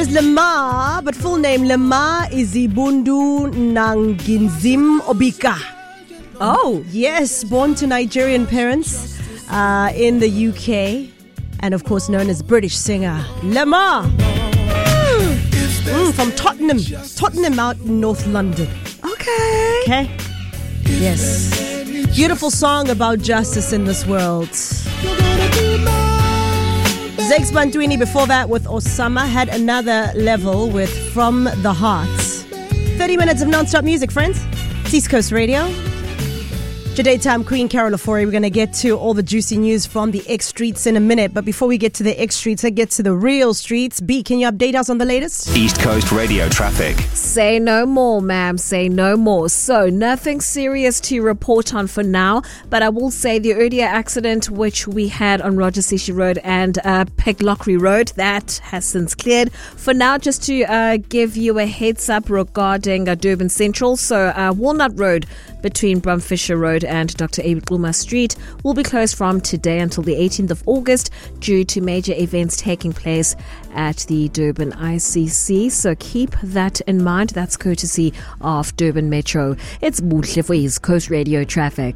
is Lemar, but full name Lemar Izibundu Nanginzim Obika. Oh. Yes, born to Nigerian parents in the UK, and of course known as British singer Lemar. From Tottenham out in North London. Okay. Yes. Beautiful song about justice in this world. Zakes Bantwini before that with Osama had another level with From the Heart. 30 minutes of non-stop music, friends. It's East Coast Radio. Today time, Queen Carol Ofori. We're going to get to all the juicy news from the X streets in a minute. But before we get to the X streets, let's get to the real streets. B, can you update us on the latest? East Coast Radio traffic. Say no more, ma'am. Say no more. So, nothing serious to report on for now. But I will say the earlier accident which we had on Roger Sishi Road and Peglockery Road, that has since cleared. For now, just to give you a heads up regarding Durban Central. So, Walnut Road between Brumfisher Road and Dr. Abel Kluma Street will be closed from today until the 18th of August due to major events taking place at the Durban ICC. So keep that in mind. That's courtesy of Durban Metro. It's Buhle for East Coast Radio traffic.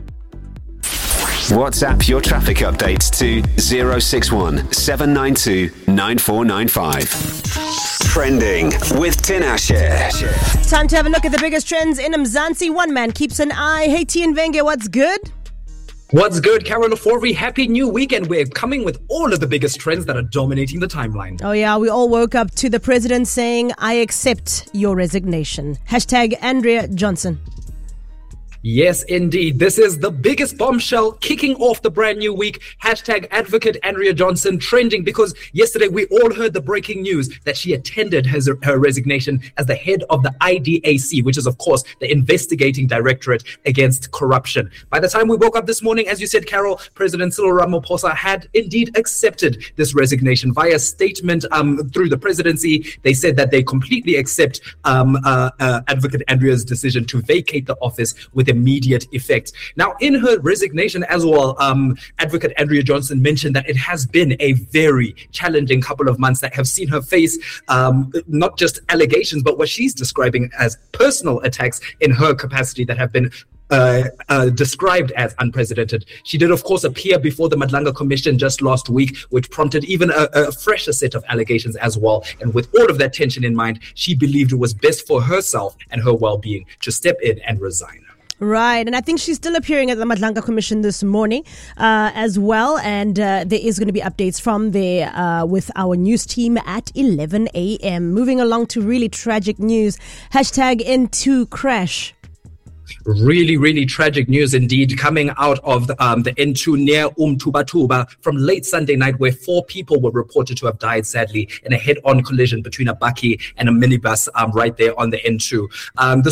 WhatsApp your traffic updates to 061 792 9495. Trending with Tinashe. Time to have a look at the biggest trends in Mzansi. One man keeps an eye. Hey, Tien Venge, what's good? What's good, Carol Ofori? Happy new weekend. We're coming with all of the biggest trends that are dominating the timeline. Oh yeah, we all woke up to the president saying, I accept your resignation. Hashtag Andrea Johnson. Yes, indeed. This is the biggest bombshell kicking off the brand new week. Hashtag Advocate Andrea Johnson trending because yesterday we all heard the breaking news that she attended her resignation as the head of the IDAC, which is, of course, the investigating directorate against corruption. By the time we woke up this morning, as you said, Carol, President Cyril Ramaphosa had indeed accepted this resignation via statement through the presidency. They said that they completely accept Advocate Andrea's decision to vacate the office with immediate effect. Now, in her resignation as well, Advocate Andrea Johnson mentioned that it has been a very challenging couple of months that have seen her face not just allegations, but what she's describing as personal attacks in her capacity that have been described as unprecedented. She did, of course, appear before the Madlanga Commission just last week, which prompted even a fresher set of allegations as well. And with all of that tension in mind, she believed it was best for herself and her well-being to step in and resign. Right, and I think she's still appearing at the Madlanga Commission this morning as well, and there is going to be updates from there with our news team at 11 a.m. Moving along to really tragic news. Hashtag N2 crash. Really, really tragic news indeed coming out of the N2 near Tuba from late Sunday night, where 4 people were reported to have died, sadly, in a head-on collision between a bakkie and a minibus right there on the N2.